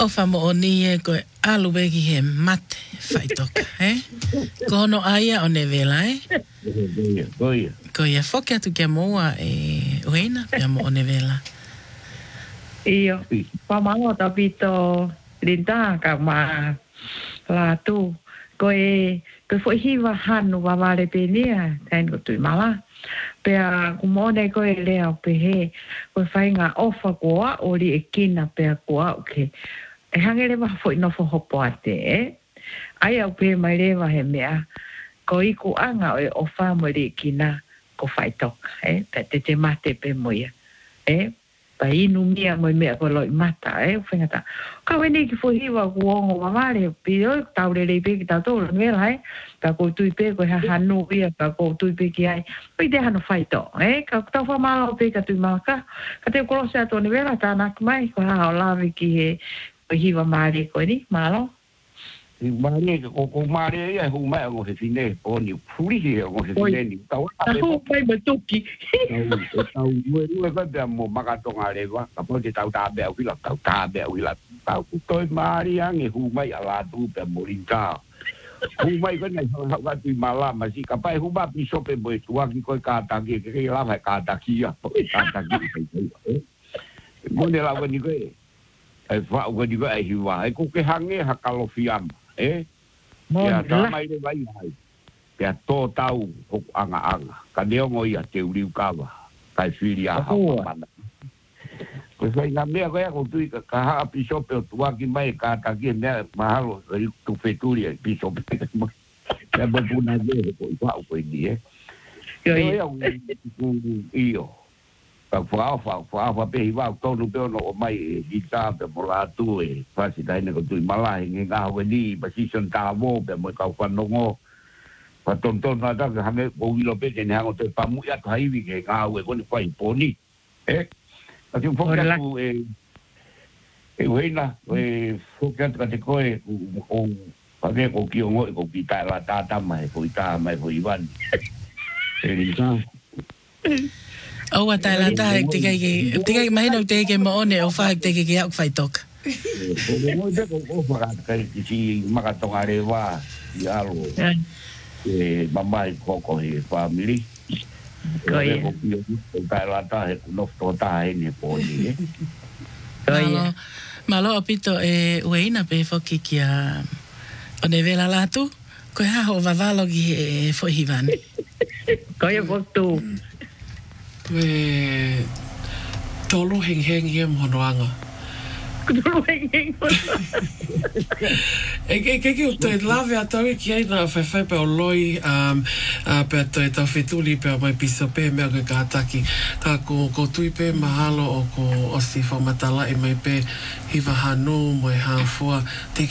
O famo o ni e koe aluweki he mate whaitoka, Kono aia o ne vela, Goia. Koia whoke atu kia moa e uheina, pia mo o ne vela. Iyo, pamalo tapito linda ka ma la tu koe fo hiwa hanu wa vale penia kain ko tu mala pe kumone koe lea pe he koe fainga ofa koa ori e kina pe koa okay e hangere wa fo no fo hopo ate ai au pe mai lewa he mea ko iku anga e ofa mo le kina ko faitok pe te mate pe moia pa inu mia mo mea ko loi mata whengata ka wene ki fo hiwa kuongo wa vale pio taure le pe ki tato ngela ka ko tui pe ko ha hanu ia ka ko tui pe ki ai pe te hano faito ka ta fa malo pe ka tui maka ka te ko se ato nivela ta na mai ko ha la ki he hiwa mali ko ni malo Mare ko mare ia hu mai o se fine o ni furi he o se fine ni tau hu pai batuki tau mo ka te mo makatonga le wa ka po te tau ta be o la tau ta be o la tau toi mari ang e hu mai ala tu pe morinta hu mai ko nei ha ka tu mala ma si ka pai hu ba pi so pe bo tu aki ko ka ta ki ke la va ka ta ki ya ka ta ki mo ne la ni ko e fa o ni ko ai hu wa e ko ke hange ha kalofiam ya mai le vai ai ya to tau o anga ka deo mo ia te uriu kawa kai filia ha pana ko sai na me ko tu ka ha piso pe tu aki mai ka ta ki me mahalo tu feturia piso pe ya bo puna de ko wa ko ni io ka fa pe va to no pe no mai di ta pe mola tu e fa si dai ne ko tu mala nge ga we ni position ta vo pe mo ka fa no ngo pa ton na ta ha me o wi lo pe ne ha te pa mu ya thai wi ke ga we ko ni fa imponi ka ti fo ka tu we na we fo ka te ko o pa ke ko ki ngo ko ki ta la ta mai ko ta mai ko ivan ni ta O wa tai la tai te kai mai no te ke mo ne o fa te ke au fai tok. Mo de ko fa ka ki si makatonga re wa ya lo. Mamai ko he family. Ko ye ko tai la tai no to tai ni po ni. Malo apito e ueina pe foki kia o ne vela la tu ko ha o vavalo ki fo hivan. Ko ye ko tu we tolo heng ia monoanga. Tolo heng ke o te lave a tau ki ai na whai pe o loi pe a tau tau whetuli pe a mai piso pe mea koe kātaki ka ko tui pe mahalo o ko osi whamatala e mai pe hiwa hanu mo e hāfua te